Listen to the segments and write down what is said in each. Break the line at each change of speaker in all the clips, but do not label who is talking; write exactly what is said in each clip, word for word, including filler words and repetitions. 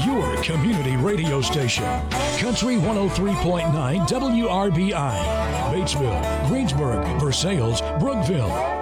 your community radio station. Country one oh three point nine W R B I. Batesville, Greensburg, Versailles, Brookville.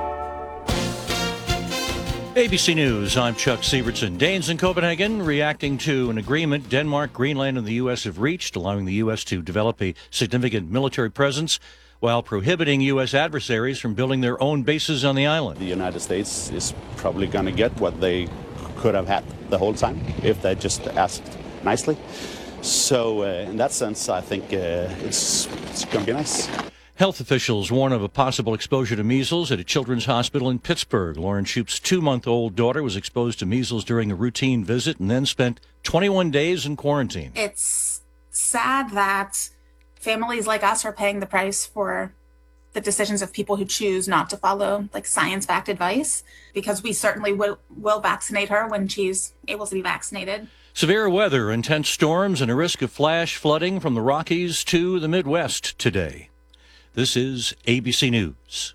A B C News, I'm Chuck Sievertson. Danes in Copenhagen reacting to an agreement Denmark, Greenland, and the U S have reached, allowing the U S to develop a significant military presence while prohibiting U S adversaries from building their own bases on the island.
The United States is probably going to get what they could have had the whole time if they just asked nicely. So uh, in that sense, I think uh, it's, it's going to be nice.
Health officials warn of a possible exposure to measles at a children's hospital in Pittsburgh. Lauren Shoup's two-month-old daughter was exposed to measles during a routine visit and then spent twenty-one days in quarantine.
It's sad that families like us are paying the price for the decisions of people who choose not to follow like science-backed advice, because we certainly will, will vaccinate her when she's able to be vaccinated.
Severe weather, intense storms, and a risk of flash flooding from the Rockies to the Midwest today. This is A B C News.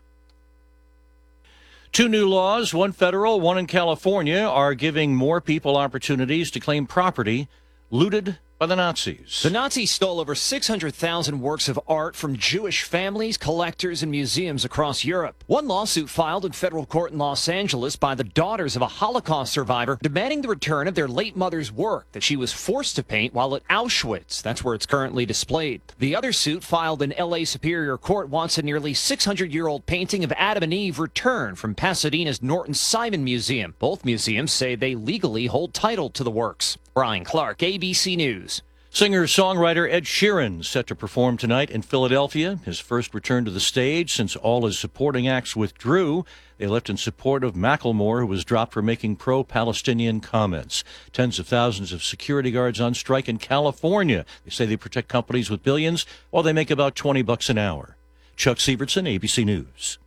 Two new laws, one federal, one in California, are giving more people opportunities to claim property looted by the Nazis.
The Nazis stole over six hundred thousand works of art from Jewish families, collectors, and museums across Europe. One lawsuit filed in federal court in Los Angeles by the daughters of a Holocaust survivor demanding the return of their late mother's work that she was forced to paint while at Auschwitz. That's where it's currently displayed. The other suit, filed in L A Superior Court, wants a nearly six hundred year old painting of Adam and Eve returned from Pasadena's Norton Simon Museum. Both museums say they legally hold title to the works. Brian Clark, A B C News.
Singer-songwriter Ed Sheeran set to perform tonight in Philadelphia, his first return to the stage since all his supporting acts withdrew. They left in support of Macklemore, who was dropped for making pro-Palestinian comments. Tens of thousands of security guards on strike in California. They say they protect companies with billions while they make about twenty bucks an hour. Chuck Sievertson, A B C News.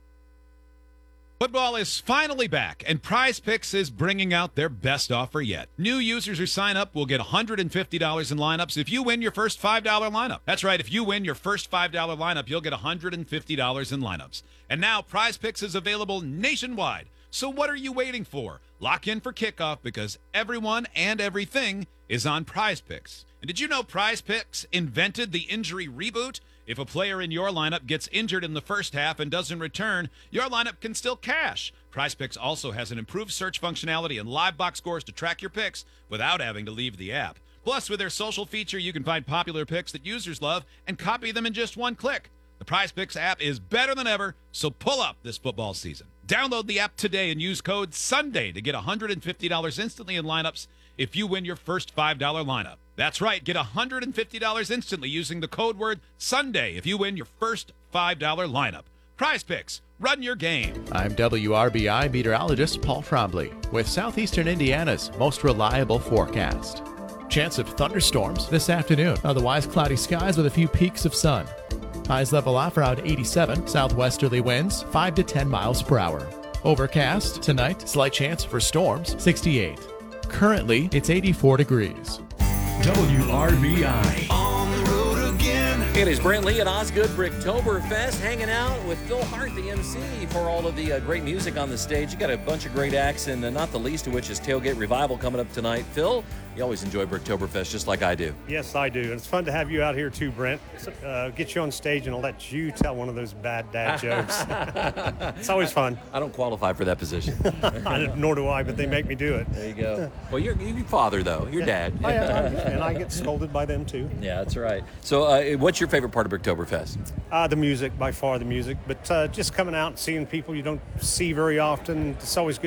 Football is finally back, and Prize Picks is bringing out their best offer yet. New users who sign up will get one hundred fifty dollars in lineups if you win your first five dollar lineup. That's right, if you win your first five dollar lineup, you'll get one hundred fifty dollars in lineups. And now Prize Picks is available nationwide. So what are you waiting for? Lock in for kickoff, because everyone and everything is on Prize Picks. And did you know Prize Picks invented the injury reboot? If a player in your lineup gets injured in the first half and doesn't return, your lineup can still cash. PrizePicks also has an improved search functionality and live box scores to track your picks without having to leave the app. Plus, with their social feature, you can find popular picks that users love and copy them in just one click. The PrizePicks app is better than ever, so pull up this football season. Download the app today and use code SUNDAY to get one hundred fifty dollars instantly in lineups if you win your first five dollar lineup. That's right, get one hundred fifty dollars instantly using the code word SUNDAY if you win your first five dollar lineup. PrizePicks, run your game.
I'm W R B I meteorologist Paul Trombley with Southeastern Indiana's most reliable forecast. Chance of thunderstorms this afternoon. Otherwise, cloudy skies with a few peaks of sun. Highs level off around eighty-seven. Southwesterly winds five to ten miles per hour. Overcast tonight. Slight chance for storms. sixty-eight. Currently, it's eighty-four degrees.
W R B I.
On the road again.
It is Brent Lee at Osgood Bricktoberfest, hanging out with Phil Hart, the M C, for all of the uh, great music on the stage. You got a bunch of great acts, and uh, not the least of which is Tailgate Revival coming up tonight. Phil, you always enjoy Bricktoberfest just like I do.
Yes, I do. And it's fun to have you out here too, Brent. Uh, get you on stage and I'll let you tell one of those bad dad jokes. It's always fun.
I don't qualify for that position.
Nor do I, but they make me do it.
There you go. Well, you're your father, though. Your dad.
I am, and I get scolded by them too.
Yeah, that's right. So uh, what's your favorite part of Bricktoberfest?
Uh, the music, by far the music. But uh, just coming out and seeing people you don't see very often, it's always good